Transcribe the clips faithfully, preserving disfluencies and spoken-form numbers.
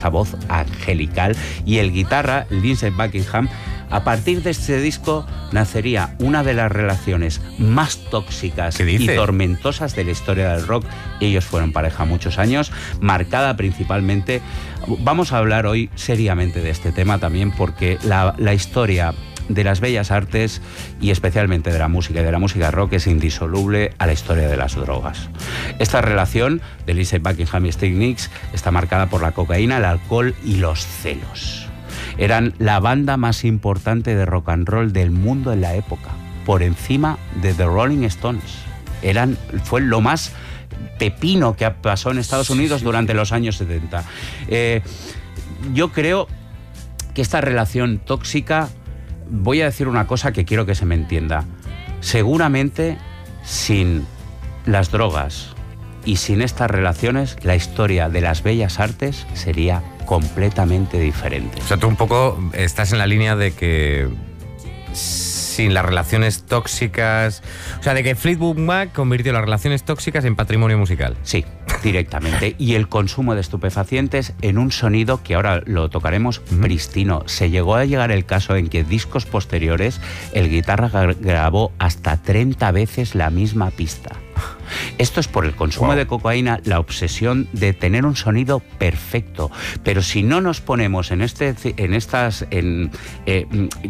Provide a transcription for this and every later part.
esa voz angelical, y el guitarra, Lindsey Buckingham. A partir de este disco nacería una de las relaciones más tóxicas y tormentosas de la historia del rock. Ellos fueron pareja muchos años, marcada principalmente... Vamos a hablar hoy seriamente de este tema también, porque la, la historia de las bellas artes, y especialmente de la música y de la música rock, es indisoluble a la historia de las drogas. Esta relación de Lindsey Buckingham y Stevie Nicks está marcada por la cocaína, el alcohol y los celos. Eran la banda más importante de rock and roll del mundo en la época, por encima de The Rolling Stones. Eran, fue lo más pepino que pasó en Estados Unidos durante los años setenta. Eh, yo creo que esta relación tóxica, voy a decir una cosa que quiero que se me entienda. Seguramente sin las drogas y sin estas relaciones, la historia de las bellas artes sería completamente diferente. O sea, tú un poco estás en la línea de que sin las relaciones tóxicas... O sea, de que Fleetwood Mac convirtió las relaciones tóxicas en patrimonio musical. Sí, directamente. Y el consumo de estupefacientes en un sonido que ahora lo tocaremos, uh-huh, pristino. Se llegó a llegar el caso en que discos posteriores el guitarra grabó hasta treinta veces la misma pista. Esto es por el consumo wow. de cocaína, la obsesión de tener un sonido perfecto. Pero si no nos ponemos en este, en estas, en, eh,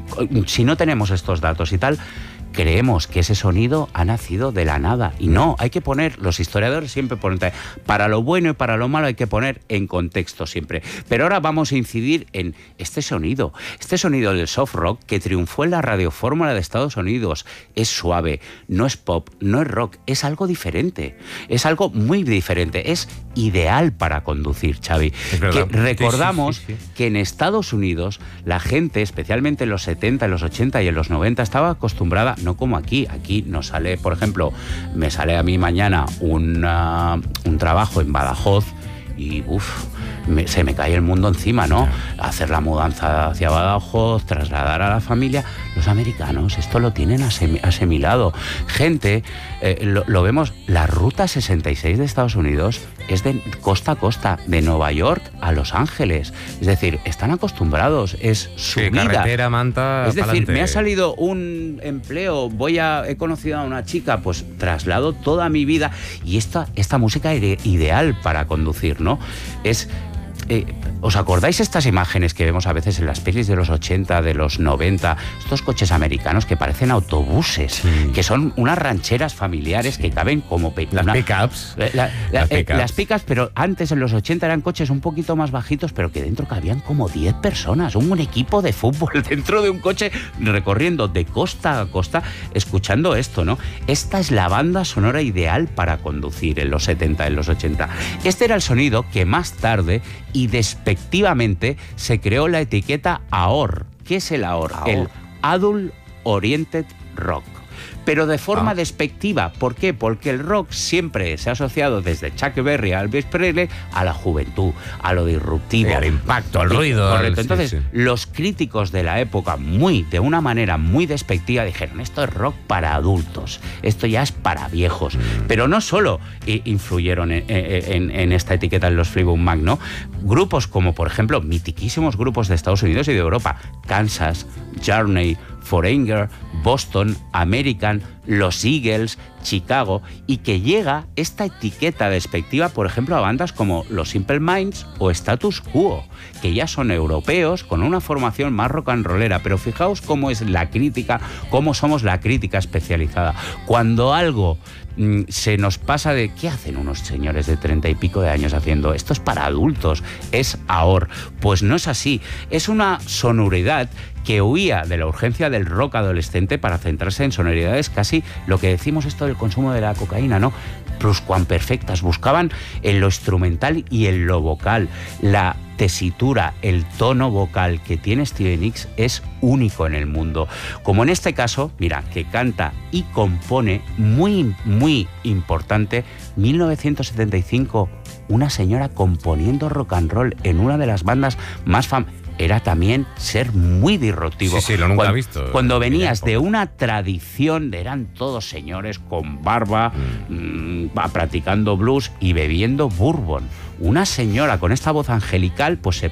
si no tenemos estos datos y tal, creemos que ese sonido ha nacido de la nada. Y no, hay que poner, los historiadores siempre ponen, para lo bueno y para lo malo hay que poner en contexto siempre. Pero ahora vamos a incidir en este sonido, este sonido del soft rock que triunfó en la radiofórmula de Estados Unidos. Es suave, no es pop, no es rock, es algo diferente, es algo muy diferente, es ideal para conducir, Xavi. Que recordamos sí, sí, sí, sí. que en Estados Unidos la gente, especialmente en los setenta, en los ochenta y en los noventa, estaba acostumbrada, no como aquí. Aquí nos sale, por ejemplo, me sale a mí mañana un, uh, un trabajo en Badajoz y uff, me, se me cae el mundo encima, ¿no? Hacer la mudanza hacia Badajoz, trasladar a la familia. Los americanos esto lo tienen asimilado. Gente, eh, lo, lo vemos, la ruta sesenta y seis de Estados Unidos es de costa a costa, de Nueva York a Los Ángeles. Es decir, están acostumbrados, es su sí, vida. Carretera, manta, es decir, pa'lante. Me ha salido un empleo, voy a, he conocido a una chica, pues traslado toda mi vida, y esta, esta música es ideal para conducir, ¿no? Es... Eh, ¿Os acordáis estas imágenes que vemos a veces en las pelis de los ochenta, de los noventa? Estos coches americanos que parecen autobuses, sí. que son unas rancheras familiares sí. que caben como... Pe las una, pick-ups. La, la, las pick-ups, eh, las pick-ups, pero antes en los ochenta eran coches un poquito más bajitos, pero que dentro cabían como diez personas, un, un equipo de fútbol dentro de un coche recorriendo de costa a costa, escuchando esto, ¿no? Esta es la banda sonora ideal para conducir en los setenta, en los ochenta. Este era el sonido que más tarde y despectivamente se creó la etiqueta A O R. ¿Qué es el A O R? A O R. El Adult Oriented Rock. Pero de forma ah. despectiva. ¿Por qué? Porque el rock siempre se ha asociado desde Chuck Berry a Elvis Presley a la juventud, a lo disruptivo, y al impacto, al ruido. Correcto. Entonces, sí, sí. los críticos de la época, muy de una manera muy despectiva, dijeron, esto es rock para adultos, esto ya es para viejos. Mm. Pero no solo eh, influyeron en, en, en esta etiqueta en los Fleetwood Mac, ¿no? Grupos como, por ejemplo, mitiquísimos grupos de Estados Unidos y de Europa, Kansas, Journey, Foreigner, Boston, American, los Eagles, Chicago, y que llega esta etiqueta despectiva, por ejemplo, a bandas como los Simple Minds o Status Quo, que ya son europeos con una formación más rock and rollera. Pero fijaos cómo es la crítica, cómo somos la crítica especializada. Cuando algo mmm, se nos pasa de ¿qué hacen unos señores de treinta y pico de años haciendo? Esto es para adultos, es A O R. Pues no es así, es una sonoridad que huía de la urgencia del rock adolescente para centrarse en sonoridades casi lo que decimos esto del consumo de la cocaína, ¿no? Pluscuamperfectas. Buscaban en lo instrumental y en lo vocal. La tesitura, el tono vocal que tiene Stevie Nicks es único en el mundo. Como en este caso, mira, que canta y compone, muy, muy importante, mil novecientos setenta y cinco, una señora componiendo rock and roll en una de las bandas más famosas. Era también ser muy disruptivo. Sí, sí, lo nunca cuando, he visto. Cuando venías de una tradición de eran todos señores con barba, mm. Mmm, practicando blues y bebiendo bourbon. una señora con esta voz angelical pues se